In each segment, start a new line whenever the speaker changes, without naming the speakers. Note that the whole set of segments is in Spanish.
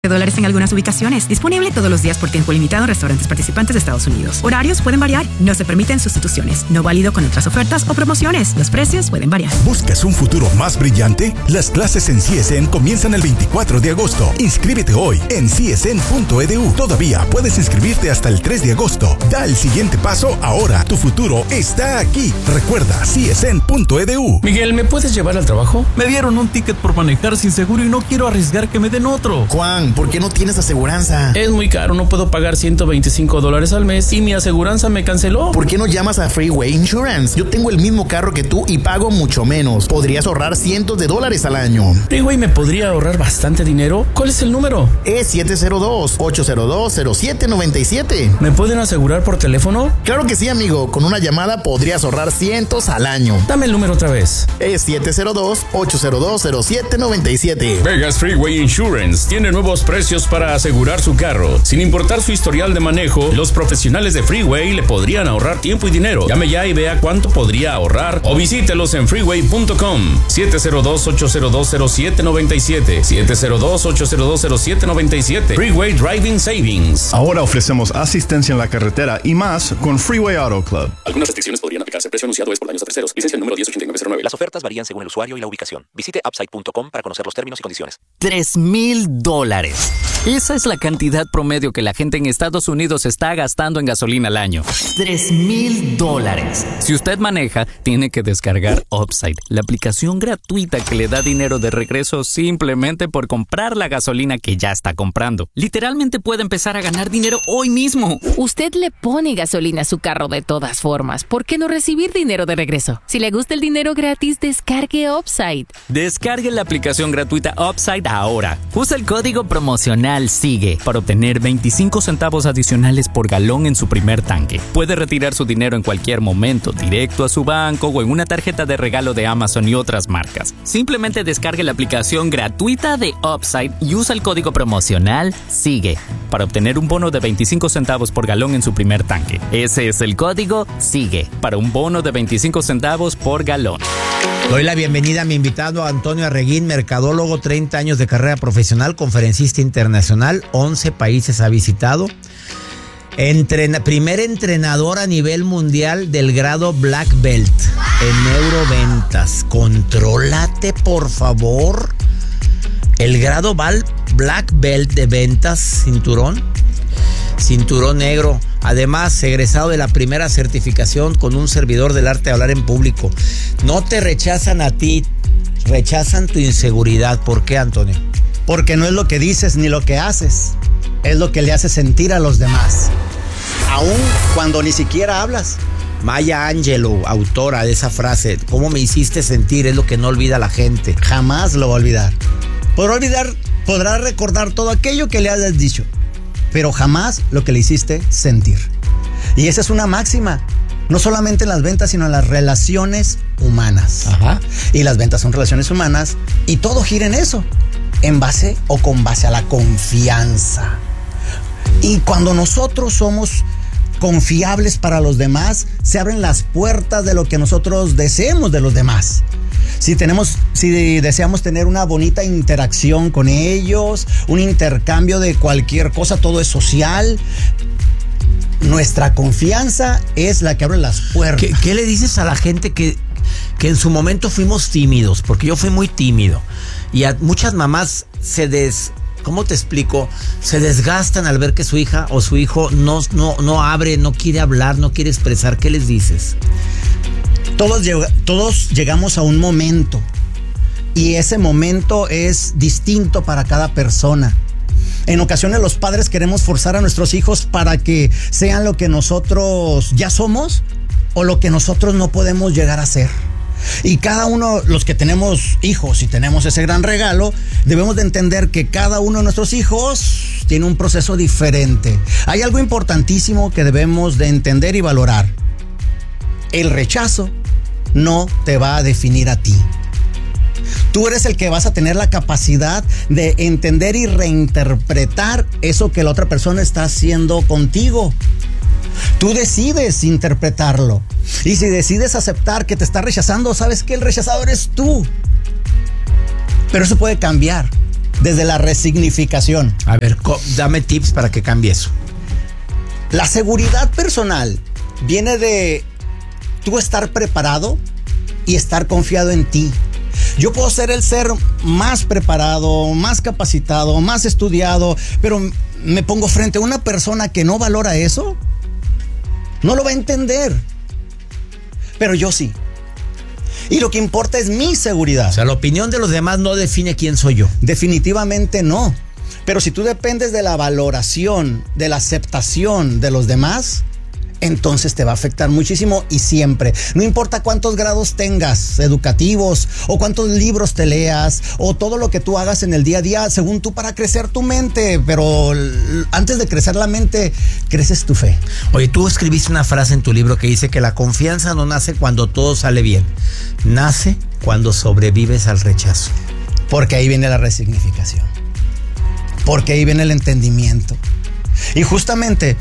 $10 en algunas ubicaciones. Disponible todos los días por tiempo limitado en restaurantes participantes de Estados Unidos. Horarios pueden variar. No se permiten sustituciones. No válido con otras ofertas o promociones. Los precios pueden variar.
¿Buscas un futuro más brillante? Las clases en CSN comienzan el 24 de agosto. Inscríbete hoy en csn.edu. Todavía puedes inscribirte hasta el 3 de agosto. Da el siguiente paso ahora. Tu futuro está aquí. Recuerda, csn.edu.
Miguel, ¿me puedes llevar al trabajo? Me dieron un ticket por manejar sin seguro y no quiero arriesgar que me den otro.
Juan, ¿por qué no tienes aseguranza?
Es muy caro, no puedo pagar $125 al mes y mi aseguranza me canceló.
¿Por qué no llamas a Freeway Insurance? Yo tengo el mismo carro que tú y pago mucho menos. Podrías ahorrar cientos de dólares al año.
Freeway me podría ahorrar bastante dinero. ¿Cuál es el número?
Es 702-802-0797.
¿Me pueden asegurar por teléfono?
Claro que sí, amigo. Con una llamada podrías ahorrar cientos al año.
Dame el número otra vez.
Es 702-802-0797.
Vegas Freeway Insurance tiene nuevos precios para asegurar su carro. Sin importar su historial de manejo, los profesionales de Freeway le podrían ahorrar tiempo y dinero. Llame ya y vea cuánto podría ahorrar o visítelos en freeway.com. 702-802-0797. 702-802-0797. Freeway Driving Savings.
Ahora ofrecemos asistencia en la carretera y más con Freeway Auto Club.
Algunas restricciones podrían aplicarse. Precio anunciado es por daños a terceros. Licencia número 108909.
Las ofertas varían según el usuario y la ubicación. Visite upside.com para conocer los términos y condiciones.
$3,000. Esa es la cantidad promedio que la gente en Estados Unidos está gastando en gasolina al año. $3,000. Si usted maneja, tiene que descargar Upside, la aplicación gratuita que le da dinero de regreso simplemente por comprar la gasolina que ya está comprando. Literalmente puede empezar a ganar dinero hoy mismo.
Usted le pone gasolina a su carro de todas formas. ¿Por qué no recibir dinero de regreso? Si le gusta el dinero gratis, descargue Upside.
Descargue la aplicación gratuita Upside ahora. Usa el código promocional SIGUE para obtener 25 centavos adicionales por galón en su primer tanque. Puede retirar su dinero en cualquier momento, directo a su banco o en una tarjeta de regalo de Amazon y otras marcas. Simplemente descargue la aplicación gratuita de Upside y usa el código promocional SIGUE para obtener un bono de 25 centavos por galón en su primer tanque. Ese es el código SIGUE para un bono de 25 centavos por galón.
Doy la bienvenida a mi invitado Antonio Arreguín, mercadólogo, 30 años de carrera profesional, conferencista internacional, 11 países ha visitado. Primer entrenador a nivel mundial del grado Black Belt en neuroventas. Contrólate, por favor. El grado Black Belt de ventas, cinturón negro. Además, egresado de la primera certificación con un servidor del arte de hablar en público. No te rechazan a ti, rechazan tu inseguridad. ¿Por qué, Antonio?
Porque no es lo que dices ni lo que haces, es lo que le hace sentir a los demás, aun cuando ni siquiera hablas.
Maya Angelou, autora de esa frase, ¿cómo me hiciste sentir? Es lo que no olvida la gente.
Jamás lo va a olvidar. Podrá recordar todo aquello que le hayas dicho, pero jamás lo que le hiciste sentir. Y esa es una máxima, no solamente en las ventas, sino en las relaciones humanas.
Ajá.
Y las ventas son relaciones humanas y todo gira en eso, en base o con base a la confianza. Y cuando nosotros somos confiables para los demás, se abren las puertas de lo que nosotros deseemos de los demás. Si deseamos tener una bonita interacción con ellos, un intercambio de cualquier cosa, todo es social. Nuestra confianza es la que abre las puertas.
¿Qué le dices a la gente que en su momento fuimos tímidos? Porque yo fui muy tímido. Y a muchas mamás ¿cómo te explico? Se desgastan al ver que su hija o su hijo no abre, no quiere hablar, no quiere expresar. ¿Qué les dices?
Todos llegamos a un momento y ese momento es distinto para cada persona. En ocasiones los padres queremos forzar a nuestros hijos para que sean lo que nosotros ya somos o lo que nosotros no podemos llegar a ser. Y cada uno, los que tenemos hijos y tenemos ese gran regalo, debemos de entender que cada uno de nuestros hijos tiene un proceso diferente. Hay algo importantísimo que debemos de entender y valorar. El rechazo no te va a definir a ti. Tú eres el que vas a tener la capacidad de entender y reinterpretar eso que la otra persona está haciendo contigo. Tú decides interpretarlo. Y si decides aceptar que te está rechazando, sabes que el rechazado eres tú. Pero eso puede cambiar. desde la resignificación.
A ver, dame tips para que cambie eso.
La seguridad personal viene de tú estar preparado y estar confiado en ti. Yo puedo ser el ser más preparado, más capacitado, más estudiado, pero me pongo frente a una persona que no valora eso, no lo va a entender. Pero yo sí. Y lo que importa es mi seguridad.
O sea, la opinión de los demás no define quién soy yo.
Definitivamente no. Pero si tú dependes de la valoración, de la aceptación de los demás, entonces te va a afectar muchísimo y siempre. No importa cuántos grados tengas educativos o cuántos libros te leas o todo lo que tú hagas en el día a día, según tú, para crecer tu mente. Pero antes de crecer la mente, creces tu fe.
Oye, tú escribiste una frase en tu libro que dice que la confianza no nace cuando todo sale bien. Nace cuando sobrevives al rechazo.
Porque ahí viene la resignificación. Porque ahí viene el entendimiento. Y justamente,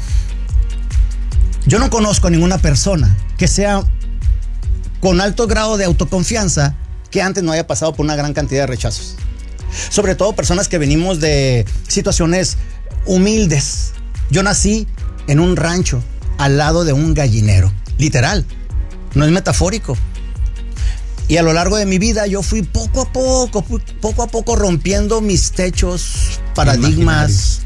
yo no conozco a ninguna persona que sea con alto grado de autoconfianza que antes no haya pasado por una gran cantidad de rechazos. Sobre todo personas que venimos de situaciones humildes. Yo nací en un rancho al lado de un gallinero. Literal, no es metafórico. Y a lo largo de mi vida yo fui poco a poco rompiendo mis techos, paradigmas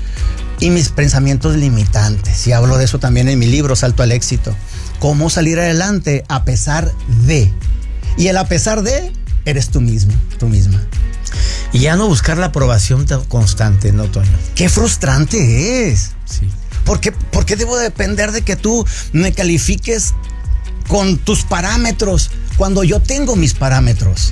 y mis pensamientos limitantes. Y hablo de eso también en mi libro, Salto al Éxito. Cómo salir adelante a pesar de. Y el a pesar de, eres tú mismo, tú misma.
Y ya no buscar la aprobación constante, ¿no, Toño?
Qué frustrante es.
Sí.
¿Por qué debo depender de que tú me califiques con tus parámetros cuando yo tengo mis parámetros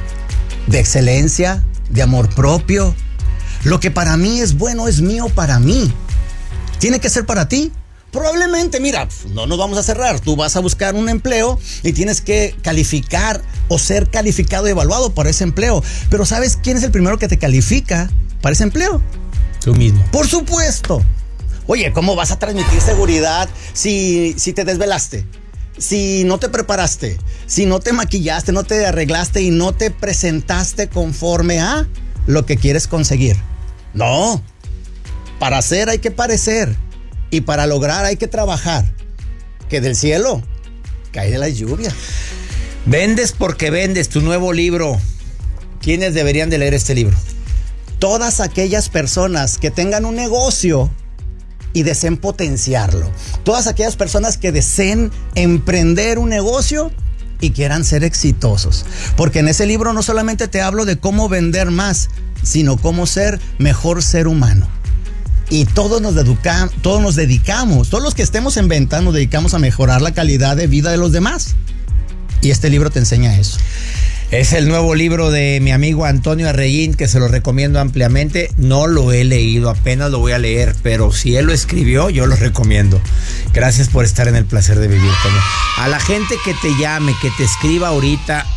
de excelencia, de amor propio? Lo que para mí es bueno es mío para mí. ¿Tiene que ser para ti? Probablemente, mira, no nos vamos a cerrar. Tú vas a buscar un empleo y tienes que calificar o ser calificado y evaluado para ese empleo. Pero ¿sabes quién es el primero que te califica para ese empleo?
Tú mismo.
Por supuesto. Oye, ¿cómo vas a transmitir seguridad si te desvelaste? Si no te preparaste, si no te maquillaste, no te arreglaste y no te presentaste conforme a lo que quieres conseguir. No, para hacer hay que parecer y para lograr hay que trabajar. Que del cielo cae de la lluvia.
Vendes porque vendes, tu nuevo libro. ¿Quiénes deberían de leer este libro?
Todas aquellas personas que tengan un negocio y deseen potenciarlo. Todas aquellas personas que deseen emprender un negocio y quieran ser exitosos. Porque en ese libro no solamente te hablo de cómo vender más, sino cómo ser mejor ser humano. Y todos nos dedicamos, todos los que estemos en venta nos dedicamos a mejorar la calidad de vida de los demás. Y este libro te enseña eso.
Es el nuevo libro de mi amigo Antonio Arreguín, que se lo recomiendo ampliamente. No lo he leído, apenas lo voy a leer, pero si él lo escribió, yo lo recomiendo. Gracias por estar en El Placer de Vivir, Toño. A la gente que te llame, que te escriba ahorita,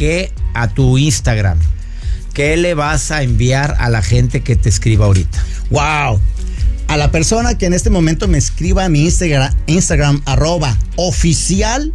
a tu Instagram, ¿qué le vas a enviar a la gente que te escriba ahorita?
¡Wow! A la persona que en este momento me escriba a mi Instagram @oficial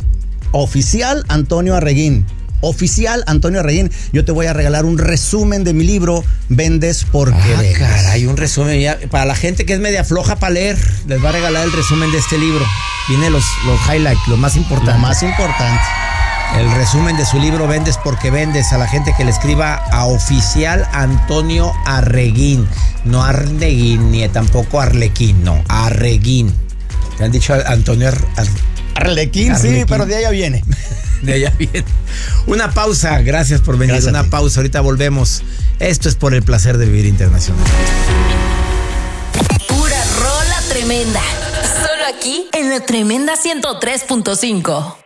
Antonio Arreguín. Oficial Antonio Arreguín, yo te voy a regalar un resumen de mi libro Vendes porque vendes.
Caray, un resumen. Ya, para la gente que es media floja para leer, les va a regalar el resumen de este libro. Viene los highlights, lo más importante.
Lo más importante.
El resumen de su libro Vendes porque vendes. A la gente que le escriba a Oficial Antonio Arreguín. No Arleguín, ni tampoco Arlequín, no, Arreguín. ¿Te han dicho Antonio
Arlequín? Sí, pero de allá viene.
De allá viene. Una pausa, gracias por venir. Gracias. Una pausa, ahorita volvemos. Esto es por El Placer de Vivir Internacional.
Pura rola tremenda. Solo aquí en la Tremenda 103.5.